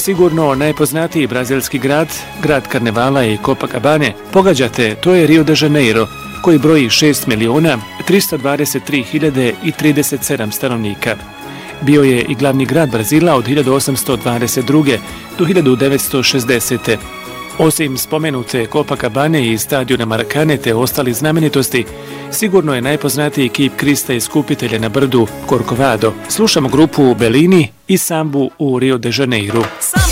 sigurno najpoznatiji brazilski grad, grad karnevala i Copacabane. Pogađate, to je Rio de Janeiro, koji broji 6.323.037 stanovnika. Bio je i glavni grad Brazila od 1822. do 1960. Osim spomenute Copacabane i stadiona Maracane te ostali znamenitosti, sigurno je najpoznatiji kip Krista Iskupitelja na brdu Corcovado. Slušamo grupu Bellini i sambu u Rio de Janeiro.